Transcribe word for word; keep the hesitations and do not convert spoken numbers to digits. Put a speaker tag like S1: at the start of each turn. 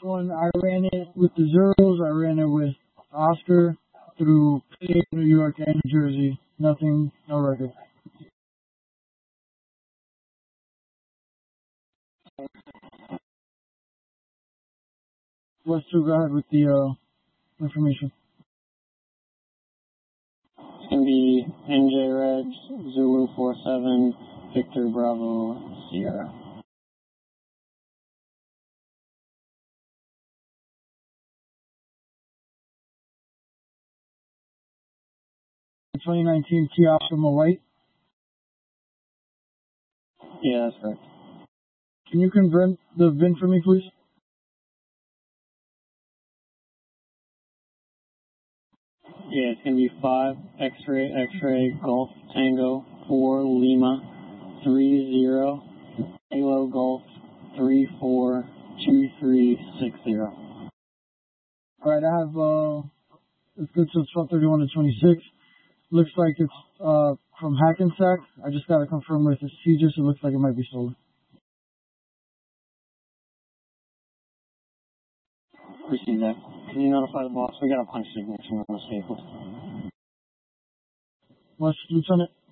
S1: one, I ran it with the zeros. I ran it with Oscar through P A, New York, and New Jersey. Nothing, no record. Let's go ahead with the uh, information.
S2: It's going to be N J Reg, Zulu four seven, Victor Bravo, Sierra.
S1: twenty nineteen Kia Optima White.
S2: Yeah, that's correct.
S1: Can you convert the V I N for me, please?
S2: Yeah, it's going to be five X-ray, X-ray, Golf, Tango, four, Lima, three, zero, Kilo, Golf, three, four, two, three, six, zero.
S1: All right, I have, uh, it's good till twelve thirty-one to twenty-six. Looks like it's, uh, from Hackensack. I just got to confirm with the C G I S. It looks like it might be stolen.
S2: Receive that. Can you notify the boss? We got a punch signature on this vehicle.
S1: What's Lieutenant?